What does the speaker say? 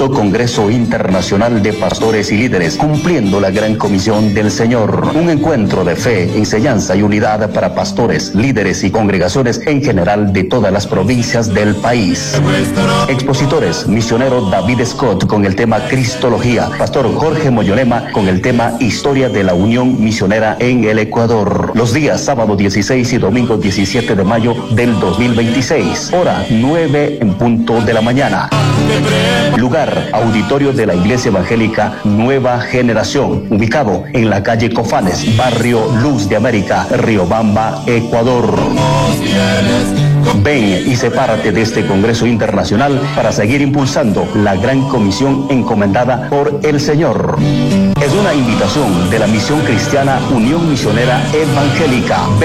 Quinto Congreso Internacional de Pastores y Líderes, cumpliendo la gran comisión del Señor. Un encuentro de fe, enseñanza y unidad para pastores, líderes y congregaciones en general de todas las provincias del país. Expositores: misionero David Scott con el tema Cristología, pastor Jorge Moyolema con el tema Historia de la Unión Misionera en el Ecuador. Los días sábado 16 y domingo 17 de mayo del 2026, hora 9 en punto de la mañana. Lugar: auditorio de la Iglesia Evangélica Nueva Generación, ubicado en la calle Cofanes, barrio Luz de América, Riobamba, Ecuador. Ven y sepárate de este Congreso Internacional para seguir impulsando la gran comisión encomendada por el Señor. Es una invitación de la Misión Cristiana Unión Misionera Evangélica.